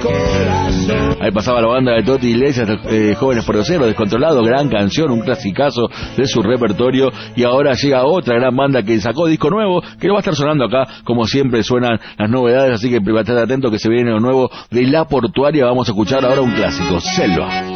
Ahí pasaba la banda de Toti Iglesias, Jóvenes Proceros, Descontrolado, gran canción, un clasicazo de su repertorio. Y ahora llega otra gran banda que sacó disco nuevo, que lo va a estar sonando acá, como siempre suenan las novedades, así que estate atento que se viene lo nuevo de La Portuaria. Vamos a escuchar ahora un clásico, Selva.